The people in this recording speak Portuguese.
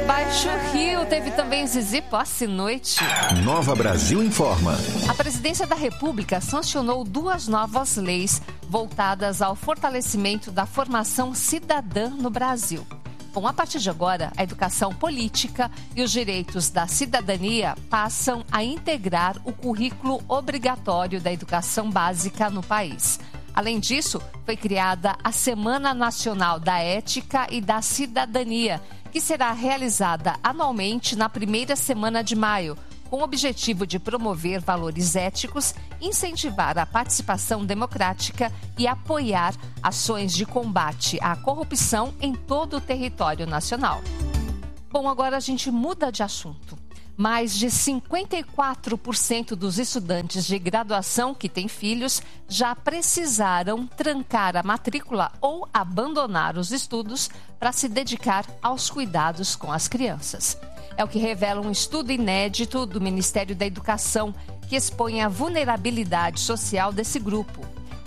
Baixo Rio teve também Zizi Posse Noite. Nova Brasil informa. A Presidência da República sancionou 2 novas leis voltadas ao fortalecimento da formação cidadã no Brasil. Bom, a partir de agora, a educação política e os direitos da cidadania passam a integrar o currículo obrigatório da educação básica no país. Além disso, foi criada a Semana Nacional da Ética e da Cidadania, que será realizada anualmente na primeira semana de maio, com o objetivo de promover valores éticos, incentivar a participação democrática e apoiar ações de combate à corrupção em todo o território nacional. Bom, agora a gente muda de assunto. Mais de 54% dos estudantes de graduação que têm filhos já precisaram trancar a matrícula ou abandonar os estudos para se dedicar aos cuidados com as crianças. É o que revela um estudo inédito do Ministério da Educação, que expõe a vulnerabilidade social desse grupo.